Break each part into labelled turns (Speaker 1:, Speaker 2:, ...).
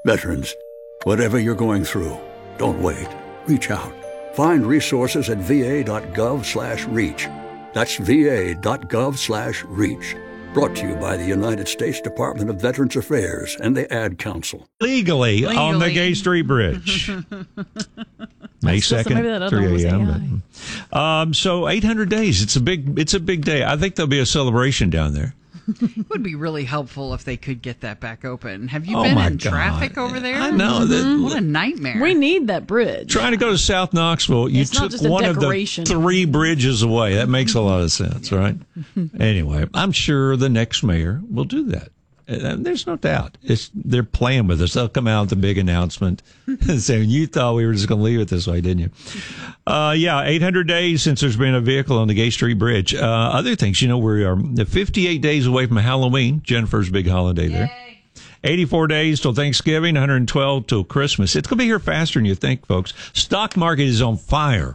Speaker 1: Veterans, whatever you're going through, don't wait. Reach out. Find resources at va.gov/reach. That's va.gov/reach. Brought to you by the United States Department of Veterans Affairs and the Ad Council.
Speaker 2: Legally on the Gay Street Bridge. May 2nd, 3 a.m. So 800 days. It's a big day. I think there'll be a celebration down there.
Speaker 3: It would be really helpful if they could get that back open. Have you been in traffic over there?
Speaker 2: I know.
Speaker 3: What a nightmare.
Speaker 4: We need that bridge.
Speaker 2: Trying to go to South Knoxville, you took one of the 3 bridges away. That makes a lot of sense, right? Anyway, I'm sure the next mayor will do that. There's no doubt. They're playing with us. They'll come out with a big announcement saying, you thought we were just going to leave it this way, didn't you? 800 days since there's been a vehicle on the Gay Street Bridge. Other things, we are 58 days away from Halloween, Jennifer's big holiday there. 84 days till Thanksgiving, 112 till Christmas. It's going to be here faster than you think, folks. Stock market is on fire.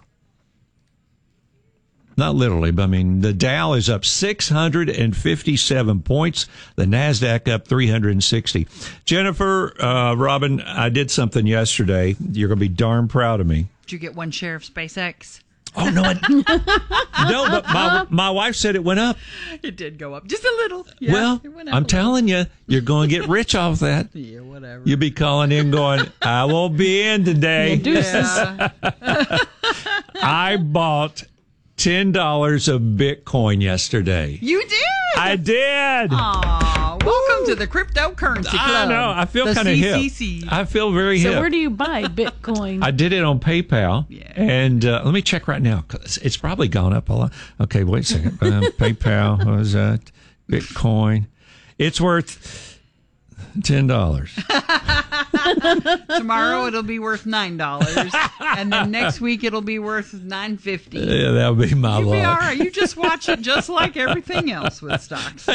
Speaker 2: Not literally, but the Dow is up 657 points. The NASDAQ up 360. Jennifer, Robin, I did something yesterday. You're going to be darn proud of me.
Speaker 3: Did you get one share of SpaceX?
Speaker 2: Oh, no. No, but my wife said it went up.
Speaker 3: It did go up. Just a little. Yeah,
Speaker 2: well, I'm telling you, you're going to get rich off that.
Speaker 3: Yeah, whatever.
Speaker 2: You'll be calling in going, I won't be in today.
Speaker 3: Yeah.
Speaker 2: I bought $10 of Bitcoin yesterday.
Speaker 3: You did?
Speaker 2: I did.
Speaker 3: Aw, welcome to the cryptocurrency club.
Speaker 2: I know. I feel kind of hip. I feel very hip.
Speaker 4: So where do you buy Bitcoin?
Speaker 2: I did it on PayPal.
Speaker 3: Yeah.
Speaker 2: And let me check right now. It's probably gone up a lot. Okay, wait a second. PayPal, what was that? Bitcoin. It's worth $10.
Speaker 3: Tomorrow it'll be worth $9, and then next week it'll be worth $9.50.
Speaker 2: Yeah, that'll be my luck.
Speaker 3: You'll be all right. You just watch it, just like everything else with stocks.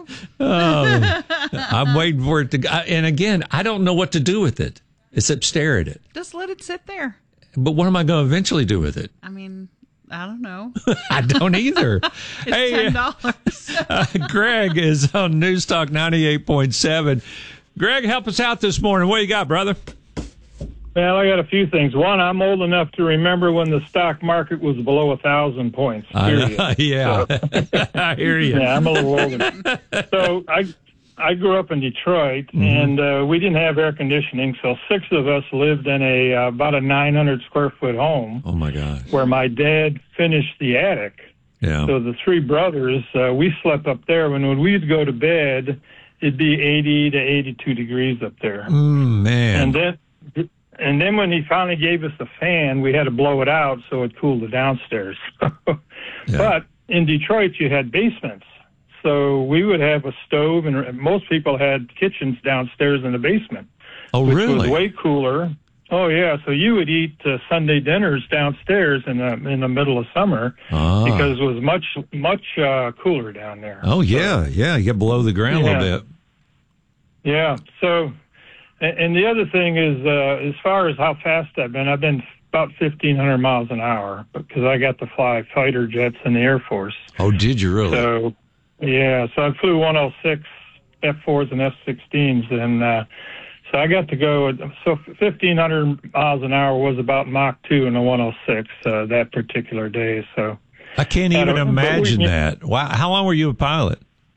Speaker 2: I'm waiting for it to. And again, I don't know what to do with it except stare at it.
Speaker 3: Just let it sit there.
Speaker 2: But what am I going to eventually do with it?
Speaker 3: I don't know.
Speaker 2: I don't either.
Speaker 3: It's $10.
Speaker 2: Greg is on News Talk 98.7. Greg, help us out this morning. What you got, brother?
Speaker 5: Well, I got a few things. One, I'm old enough to remember when the stock market was below 1,000 points.
Speaker 2: Yeah, so, I hear you.
Speaker 5: Yeah, I'm a little older. So I grew up in Detroit, and we didn't have air conditioning, so 6 of us lived in about a 900 square foot home.
Speaker 2: Oh my God!
Speaker 5: Where my dad finished the attic.
Speaker 2: Yeah.
Speaker 5: So the 3 brothers, we slept up there. When we'd go to bed, it'd be 80 to 82 degrees up there.
Speaker 2: Man.
Speaker 5: And then when he finally gave us the fan, we had to blow it out so it cooled the downstairs.
Speaker 2: Yeah.
Speaker 5: But in Detroit, you had basements. So we would have a stove, and most people had kitchens downstairs in the basement.
Speaker 2: Oh,
Speaker 5: which
Speaker 2: really?
Speaker 5: was way cooler. Oh, yeah. So you would eat Sunday dinners downstairs in the middle of summer because it was much cooler down there.
Speaker 2: Oh, yeah. Yeah. You get below the ground a little bit.
Speaker 5: Yeah. So, and the other thing is, as far as how fast I've been about 1,500 miles an hour because I got to fly fighter jets in the Air Force.
Speaker 2: Oh, did you really?
Speaker 5: So, yeah. So I flew 106 F-4s and F-16s, and so I got to go. So 1,500 miles an hour was about Mach 2 in the 106 that particular day. So
Speaker 2: I can't even imagine that. Wow. How long were you a pilot?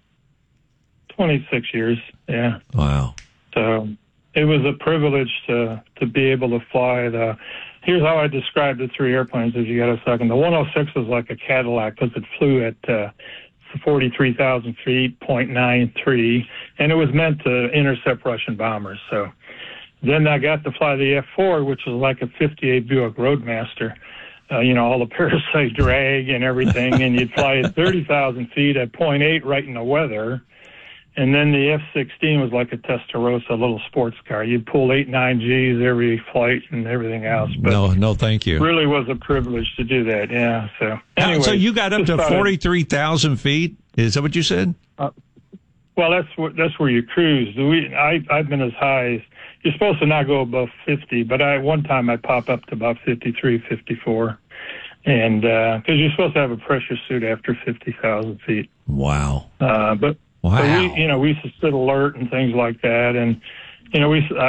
Speaker 5: 26 years. Yeah.
Speaker 2: Wow.
Speaker 5: So it was a privilege to be able to fly here's how I describe the 3 airplanes if you got a second. The 106 was like a Cadillac because it flew at 43,000 feet, 0.93, and it was meant to intercept Russian bombers. So then I got to fly the F-4, which was like a 58 Buick Roadmaster. All the parasite drag and everything, and you'd fly at 30,000 feet at 0.8 right in the weather. And then the F-16 was like a Testarossa, little sports car. You'd pull 8-9 Gs every flight and everything else. But
Speaker 2: no, thank you.
Speaker 5: Really was a privilege to do that, yeah. So anyway,
Speaker 2: so you got up to 43,000 feet? Is that what you said?
Speaker 5: Well, that's where you cruise. I've been as high as, you're supposed to not go above 50, but one time I pop up to about 53, 54. And because you're supposed to have a pressure suit after 50,000 feet.
Speaker 2: Wow.
Speaker 5: But
Speaker 2: wow.
Speaker 5: we used to sit alert and things like that, and